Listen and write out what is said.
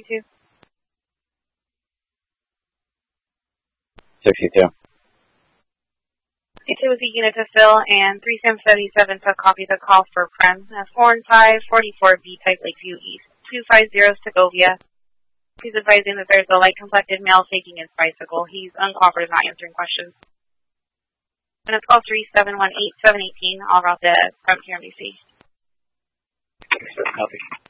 62. 62. 62 was a unit to fill, and 3777 took copy the call for Prem. 4 and 5, 44B type Lakeview East, 250 Segovia. He's advising that there's a light-complected male taking his bicycle. He's uncooperative, not answering questions. And it's call 3718718. I'll route the Prem here in BC. Copy.